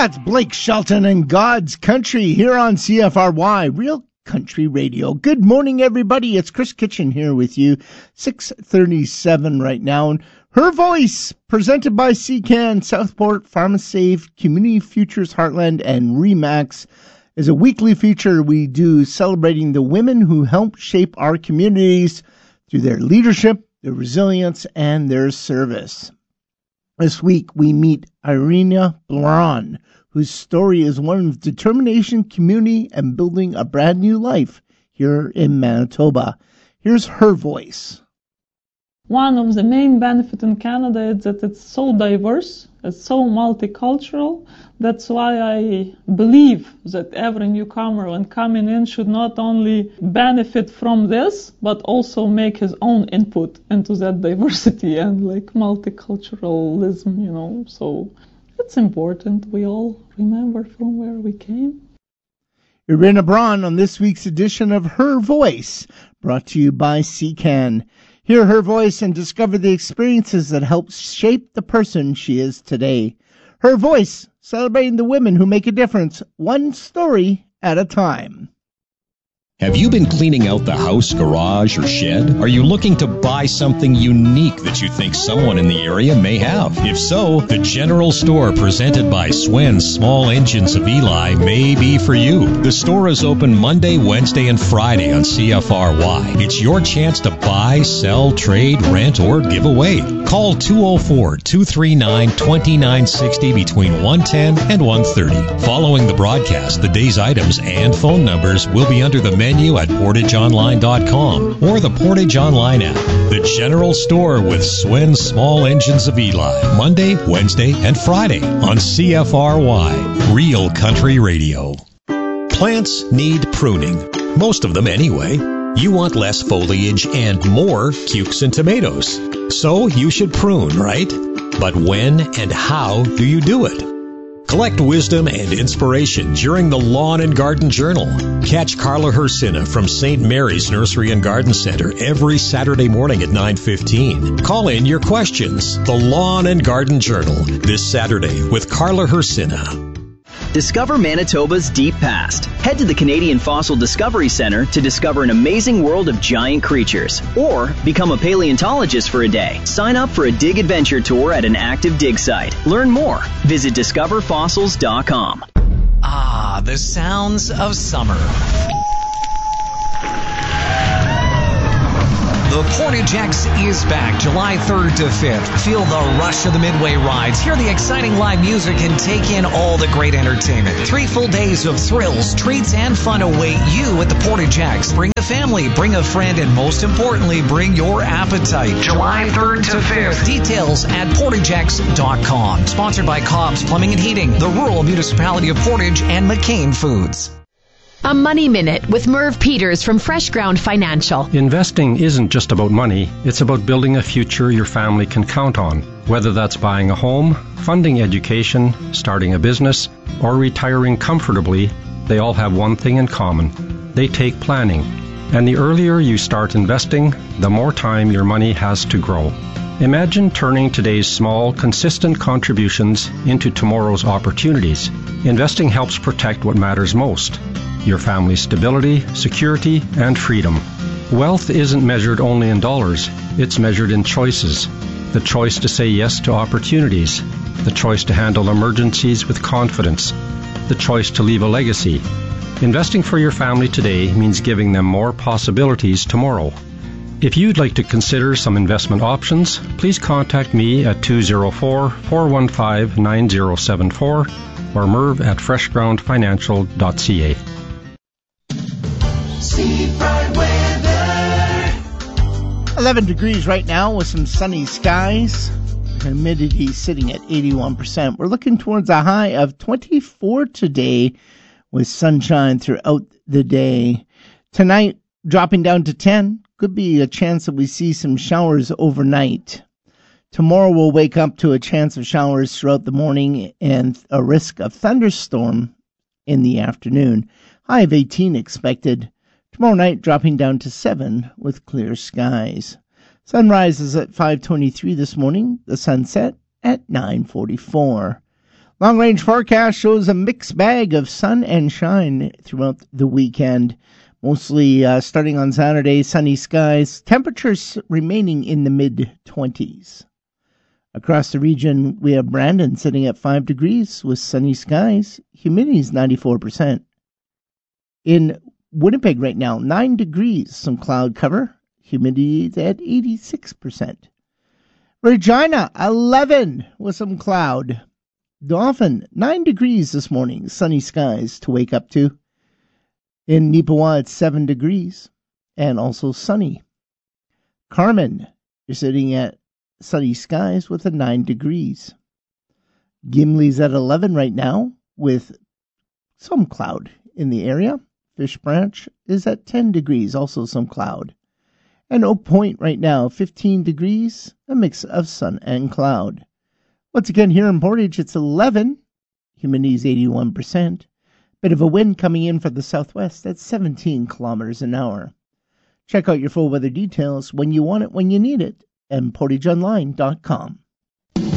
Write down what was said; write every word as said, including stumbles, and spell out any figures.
That's Blake Shelton and God's Country here on C F R Y, Real Country Radio. Good morning, everybody. It's Chris Kitchen here with you. six thirty-seven right now. And Her Voice, presented by C CAN, Southport, PharmaSave, Community Futures Heartland, and RE/MAX, is a weekly feature we do celebrating the women who help shape our communities through their leadership, their resilience, and their service. This week, we meet Irina Blahran, whose story is one of determination, community, and building a brand new life here in Manitoba. Here's her voice. One of the main benefits in Canada is that it's so diverse, it's so multicultural. That's why I believe that every newcomer when coming in should not only benefit from this, but also make his own input into that diversity and like multiculturalism, you know. So it's important we all remember from where we came. Irina Blahran on this week's edition of Her Voice, brought to you by C CAN. Hear her voice and discover the experiences that help shape the person she is today. Her Voice, celebrating the women who make a difference, one story at a time. Have you been cleaning out the house, garage, or shed? Are you looking to buy something unique that you think someone in the area may have? If so, the General Store presented by Swen's Small Engines of Eli may be for you. The store is open Monday, Wednesday, and Friday on C F R Y. It's your chance to buy, sell, trade, rent, or give away. Call two oh four, two three nine, two nine six oh between one ten and one thirty. Following the broadcast, the day's items and phone numbers will be under the menu at portage online dot com or the Portage Online app. The General Store with Swen's Small Engines of Eli, Monday, Wednesday, and Friday on C F R Y, Real Country Radio. Plants need pruning, most of them anyway. You want less foliage and more cukes and tomatoes. So you should prune, right? But when and how do you do it? Collect wisdom and inspiration during the Lawn and Garden Journal. Catch Carla Hersina from Saint Mary's Nursery and Garden Center every Saturday morning at nine fifteen. Call in your questions. The Lawn and Garden Journal, this Saturday with Carla Hersina. Discover Manitoba's deep past. Head to the Canadian Fossil Discovery Centre to discover an amazing world of giant creatures. Or become a paleontologist for a day. Sign up for a dig adventure tour at an active dig site. Learn more. Visit discover fossils dot com. Ah, the sounds of summer. The Portage X is back July third to fifth. Feel the rush of the Midway rides, hear the exciting live music, and take in all the great entertainment. Three full days of thrills, treats, and fun await you at the Portage X. Bring a family, bring a friend, and most importantly, bring your appetite. July third to fifth. Details at portage x dot com. Sponsored by Cobb's Plumbing and Heating, the Rural Municipality of Portage, and McCain Foods. A Money Minute with Merv Peters from Fresh Ground Financial. Investing isn't just about money. It's about building a future your family can count on. Whether that's buying a home, funding education, starting a business, or retiring comfortably, they all have one thing in common. They take planning. And the earlier you start investing, the more time your money has to grow. Imagine turning today's small, consistent contributions into tomorrow's opportunities. Investing helps protect what matters most: your family's stability, security, and freedom. Wealth isn't measured only in dollars. It's measured in choices. The choice to say yes to opportunities. The choice to handle emergencies with confidence. The choice to leave a legacy. Investing for your family today means giving them more possibilities tomorrow. If you'd like to consider some investment options, please contact me at two oh four, four one five, nine oh seven four or merv at fresh ground financial dot c a. Seafront weather. eleven degrees right now with some sunny skies. Humidity sitting at eighty-one percent. We're looking towards a high of twenty-four today with sunshine throughout the day. Tonight, dropping down to ten. Could be a chance that we see some showers overnight. Tomorrow we'll wake up to a chance of showers throughout the morning and a risk of thunderstorm in the afternoon. High of eighteen expected. Tomorrow night dropping down to seven with clear skies. Sunrise is at five twenty-three this morning. The sunset at nine forty-four. Long-range forecast shows a mixed bag of sun and shine throughout the weekend. Mostly uh, starting on Saturday, sunny skies, temperatures remaining in the mid-twenties. Across the region, we have Brandon sitting at five degrees with sunny skies. Humidity is ninety-four percent. In Winnipeg right now, nine degrees, some cloud cover. Humidity is at eighty-six percent. Regina, eleven with some cloud. Dauphin, nine degrees this morning, sunny skies to wake up to. In Neepawa, it's seven degrees and also sunny. Carmen, you're sitting at sunny skies with a nine degrees. Gimli's at eleven right now with some cloud in the area. Fish Branch is at ten degrees, also some cloud. And Oak Point right now, fifteen degrees, a mix of sun and cloud. Once again, here in Portage, it's eleven. Humidity is eighty-one percent. Bit of a wind coming in from the southwest at seventeen kilometers an hour. Check out your full weather details when you want it, when you need it, at portage online dot com.